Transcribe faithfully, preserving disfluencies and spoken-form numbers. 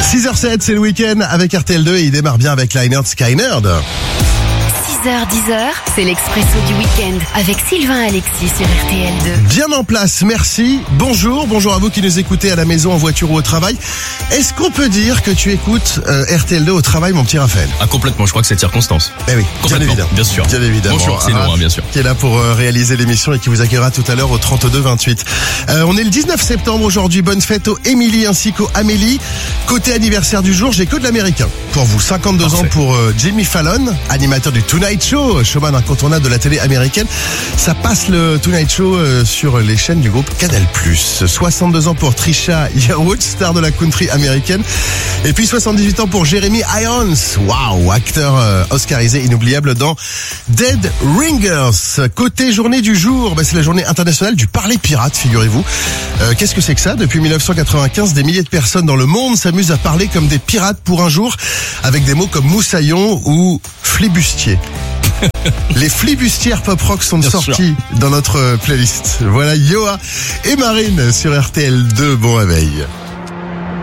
six heures zéro sept, c'est le week-end avec R T L deux et il démarre bien avec Lynyrd Skynyrd. six heures dix, c'est l'expresso du week-end avec Sylvain Alexis sur R T L deux. Bien en place, merci. Bonjour, bonjour à vous qui nous écoutez à la maison, en voiture ou au travail. Est-ce qu'on peut dire que tu écoutes euh, R T L deux au travail, mon petit Raphaël? Ah, complètement, je crois que c'est circonstance. Eh oui, bien évidemment. Bien sûr. Bien évidemment. Bonjour, c'est Laurent, bien sûr. Qui est là pour euh, réaliser l'émission et qui vous accueillera tout à l'heure au trente-deux vingt-huit. Euh, on est le dix-neuf septembre aujourd'hui. Bonne fête aux Émilie ainsi qu'aux Amélie. Côté anniversaire du jour, j'ai que de l'américain. Pour vous, cinquante-deux Parfait. ans pour euh, Jimmy Fallon, animateur du Tonight Show, showman incontournable de la télé américaine. Ça passe le Tonight Show euh, sur les chaînes du groupe Canal plus. soixante-deux ans pour Trisha Yearwood, star de la country américaine. Et puis soixante-dix-huit ans pour Jeremy Irons. Waouh, acteur euh, oscarisé inoubliable dans Dead Ringers. Côté journée du jour, bah, c'est la journée internationale du parler pirate, figurez-vous. Euh, qu'est-ce que c'est que ça? Depuis mille neuf cent quatre-vingt-quinze, des milliers de personnes dans le monde s'amusent à parler comme des pirates pour un jour, avec des mots comme moussaillon ou flibustier. Les flibustières pop rock sont Bien sortis sûr. dans notre playlist. Voilà Yoa et Marine sur R T L deux. Bon réveil.